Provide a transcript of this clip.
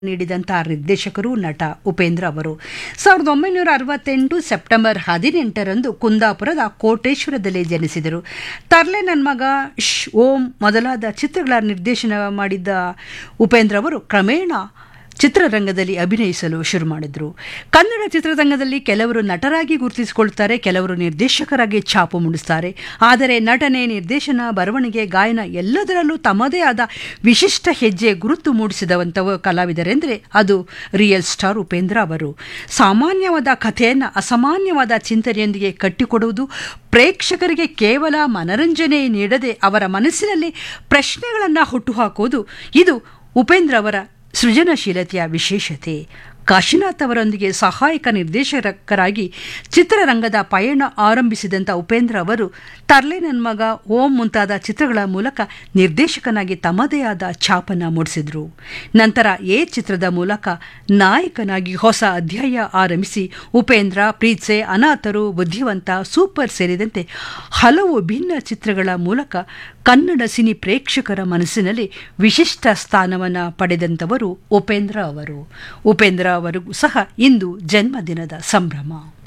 ನೀಡಿದಂಥ ನಿರ್ದೇಶಕರು ನಟ ಉಪೇಂದ್ರ ಅವರು 1968 ಸೆಪ್ಟೆಂಬರ್ 18ರಂದು ಕುಂದಾಪುರದ ಕೋಟೇಶ್ವರದಲ್ಲಿ ಜನಿಸಿದರು. ತರ್ಲೆ ನನ್ನ ಮಗ, ಓಂ ಮೊದಲಾದ ಚಿತ್ರಗಳ ನಿರ್ದೇಶನ ಮಾಡಿದ್ದ ಉಪೇಂದ್ರ ಅವರು ಕ್ರಮೇಣ ಚಿತ್ರರಂಗದಲ್ಲಿ ಅಭಿನಯಿಸಲು ಶುರು ಮಾಡಿದರು. ಕನ್ನಡ ಚಿತ್ರರಂಗದಲ್ಲಿ ಕೆಲವರು ನಟರಾಗಿ ಗುರುತಿಸಿಕೊಳ್ತಾರೆ, ಕೆಲವರು ನಿರ್ದೇಶಕರಾಗಿ ಛಾಪು ಮೂಡಿಸ್ತಾರೆ. ಆದರೆ ನಟನೆ, ನಿರ್ದೇಶನ, ಬರವಣಿಗೆ, ಗಾಯನ ಎಲ್ಲದರಲ್ಲೂ ತಮ್ಮದೇ ಆದ ವಿಶಿಷ್ಟ ಹೆಜ್ಜೆ ಗುರುತು ಮೂಡಿಸಿದಂಥವ ಕಲಾವಿದರೆಂದರೆ ಅದು ರಿಯಲ್ ಸ್ಟಾರ್ ಉಪೇಂದ್ರ ಅವರು. ಸಾಮಾನ್ಯವಾದ ಕಥೆಯನ್ನು ಅಸಾಮಾನ್ಯವಾದ ಚಿಂತನೆಯೊಂದಿಗೆ ಕಟ್ಟಿಕೊಡುವುದು, ಪ್ರೇಕ್ಷಕರಿಗೆ ಕೇವಲ ಮನರಂಜನೆ ನೀಡದೆ ಅವರ ಮನಸ್ಸಿನಲ್ಲಿ ಪ್ರಶ್ನೆಗಳನ್ನು ಹುಟ್ಟುಹಾಕುವುದು ಇದು ಉಪೇಂದ್ರ ಅವರ ಸೃಜನಶೀಲತೆಯ ವಿಶೇಷತೆ. ಕಾಶಿನಾಥ್ ಅವರೊಂದಿಗೆ ಸಹಾಯಕ ನಿರ್ದೇಶಕರಾಗಿ ಚಿತ್ರರಂಗದ ಪಯಣ ಆರಂಭಿಸಿದಂಥ ಉಪೇಂದ್ರ ಅವರು ತರ್ಲೆ ನನ್ನ ಮಗ, ಓಂ ಮುಂತಾದ ಚಿತ್ರಗಳ ಮೂಲಕ ನಿರ್ದೇಶಕನಾಗಿ ತಮ್ಮದೇ ಆದ ಛಾಪನ್ನು ಮೂಡಿಸಿದರು. ನಂತರ ಎ ಚಿತ್ರದ ಮೂಲಕ ನಾಯಕನಾಗಿ ಹೊಸ ಅಧ್ಯಾಯ ಆರಂಭಿಸಿ ಉಪೇಂದ್ರ ಪ್ರೀತ್ಸೆ, ಅನಾಥರು, ಬುದ್ಧಿವಂತ, ಸೂಪರ್ ಸೇರಿದಂತೆ ಹಲವು ಭಿನ್ನ ಚಿತ್ರಗಳ ಮೂಲಕ ಕನ್ನಡ ಸಿನಿ ಪ್ರೇಕ್ಷಕರ ಮನಸ್ಸಿನಲ್ಲಿ ವಿಶಿಷ್ಟ ಸ್ಥಾನವನ್ನು ಪಡೆದಂಥವರು ಉಪೇಂದ್ರ ಅವರು. ಉಪೇಂದ್ರ ಅವರಿಗೂ ಸಹ ಇಂದು ಜನ್ಮದಿನದ ಸಂಭ್ರಮ.